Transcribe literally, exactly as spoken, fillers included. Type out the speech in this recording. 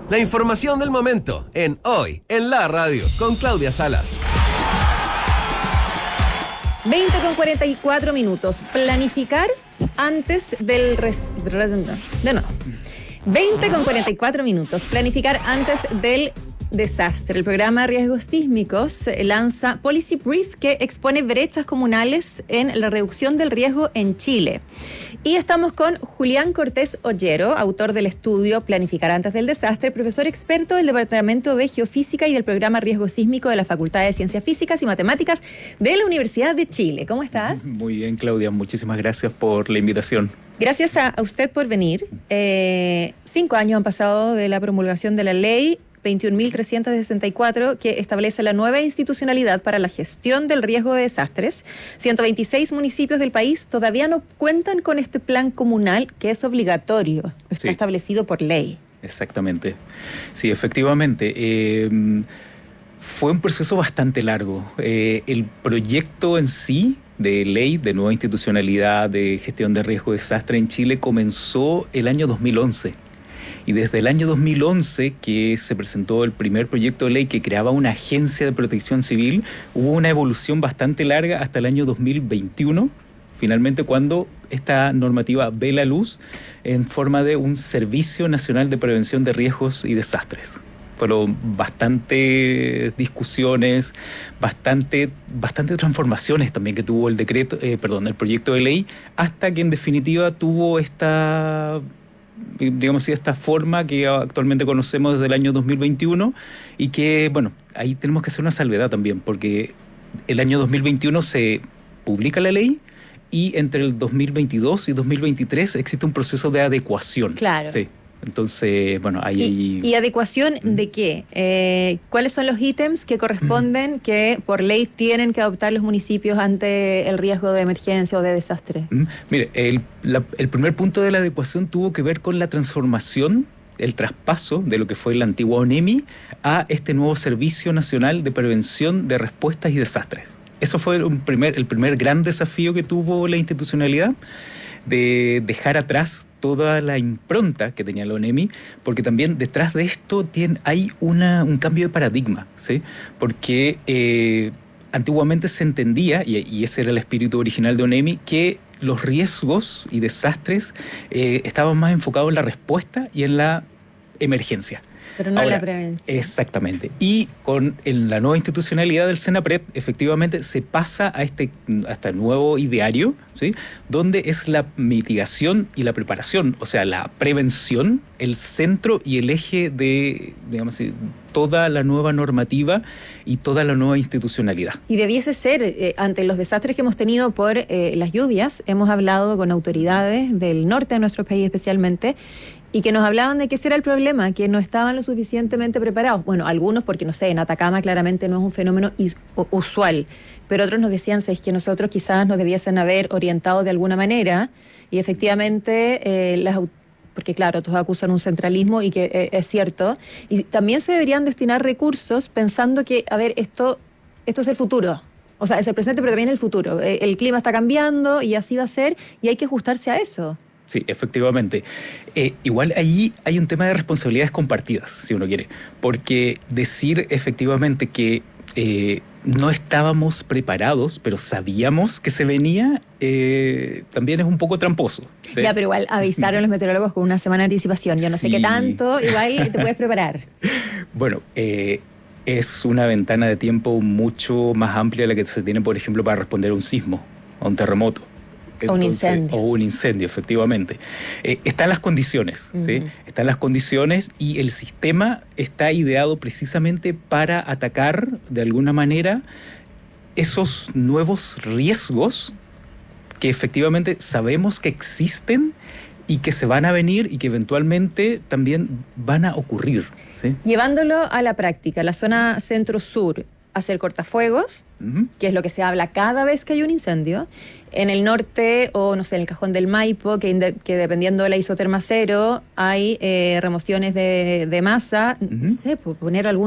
La información del momento en Hoy en la Radio con Claudia Salas. veinte con cuarenta y cuatro minutos. Planificar antes del... Res... De no. veinte con cuarenta y cuatro minutos. Planificar antes del desastre. El programa Riesgos Sísmicos lanza Policy Brief, que expone brechas comunales en la reducción del riesgo en Chile. Y estamos con Julián Cortés Ollero, autor del estudio Planificar antes del desastre, profesor experto del Departamento de Geofísica y del programa Riesgo Sísmico de la Facultad de Ciencias Físicas y Matemáticas de la Universidad de Chile. ¿Cómo estás? Muy bien, Claudia. Muchísimas gracias por la invitación. Gracias a, a usted por venir. Eh, cinco años han pasado de la promulgación de la ley veintiún mil trescientos sesenta y cuatro, que establece la nueva institucionalidad para la gestión del riesgo de desastres. ciento veintiséis municipios del país todavía no cuentan con este plan comunal, que es obligatorio, está sí. establecido por ley. Exactamente. Sí, efectivamente. Eh, fue un proceso bastante largo. Eh, el proyecto en sí de ley de nueva institucionalidad de gestión de riesgo de desastre en Chile comenzó el año dos mil once. Y desde el año dos mil once, que se presentó el primer proyecto de ley que creaba una agencia de protección civil, hubo una evolución bastante larga hasta el año dos mil veintiuno, finalmente cuando esta normativa ve la luz en forma de un Servicio Nacional de Prevención de Riesgos y Desastres. Fueron bastantes discusiones, bastante, bastante transformaciones también que tuvo el decreto, eh, perdón, el proyecto de ley, hasta que en definitiva tuvo esta... digamos así, esta forma que actualmente conocemos desde el año dos mil veintiuno y que, bueno, ahí tenemos que hacer una salvedad también, porque el año dos mil veintiuno se publica la ley y entre el dos mil veintidós y dos mil veintitrés existe un proceso de adecuación. Claro. Sí. Entonces, bueno, ahí... ¿Y, y adecuación ¿Mm? de qué? Eh, ¿Cuáles son los ítems que corresponden ¿Mm? que por ley tienen que adoptar los municipios ante el riesgo de emergencia o de desastre? ¿Mm? Mire, el, la, el primer punto de la adecuación tuvo que ver con la transformación, el traspaso de lo que fue la antigua ONEMI a este nuevo Servicio Nacional de Prevención de Respuestas y Desastres. Eso fue un primer, el primer gran desafío que tuvo la institucionalidad, de dejar atrás toda la impronta que tenía la ONEMI, porque también detrás de esto tiene, hay una, un cambio de paradigma, ¿sí? Porque eh, antiguamente se entendía, y, y ese era el espíritu original de ONEMI, que los riesgos y desastres eh, estaban más enfocados en la respuesta y en la emergencia. Pero no Ahora, la prevención. Exactamente. Y con en la nueva institucionalidad del SENAPRED, efectivamente se pasa a este, a este nuevo ideario, ¿sí? Donde es la mitigación y la preparación, o sea, la prevención, el centro y el eje de, digamos así, toda la nueva normativa y toda la nueva institucionalidad. Y debiese ser, eh, ante los desastres que hemos tenido por eh, las lluvias, hemos hablado con autoridades del norte de nuestro país especialmente, y que nos hablaban de que ese era el problema, que no estaban lo suficientemente preparados. Bueno, algunos porque, no sé, en Atacama claramente no es un fenómeno is- usual, pero otros nos decían es que nosotros quizás nos debiesen haber orientado de alguna manera, y efectivamente, eh, las, porque claro, todos acusan un centralismo y que eh, es cierto, y también se deberían destinar recursos pensando que, a ver, esto, esto es el futuro. O sea, es el presente, pero también el futuro. Eh, el clima está cambiando y así va a ser, y hay que ajustarse a eso. Sí, efectivamente. Eh, igual ahí hay un tema de responsabilidades compartidas, si uno quiere, porque decir efectivamente que eh, no estábamos preparados, pero sabíamos que se venía, eh, también es un poco tramposo, ¿sí? Ya, pero igual avisaron los meteorólogos con una semana de anticipación. Yo no sí. sé qué tanto, igual te puedes preparar. Bueno, eh, es una ventana de tiempo mucho más amplia de la que se tiene, por ejemplo, para responder a un sismo, a un terremoto. Entonces, o un incendio. O un incendio, efectivamente. Eh, están las condiciones, uh-huh. ¿sí? Están las condiciones y el sistema está ideado precisamente para atacar, de alguna manera, esos nuevos riesgos que efectivamente sabemos que existen y que se van a venir y que eventualmente también van a ocurrir, ¿sí? Llevándolo a la práctica, la zona centro-sur, hacer cortafuegos, uh-huh. que es lo que se habla cada vez que hay un incendio. En el norte, o no sé, en el Cajón del Maipo, que, inde- que dependiendo de la isoterma cero, hay eh, remociones de, de masa, uh-huh. no sé, poner algún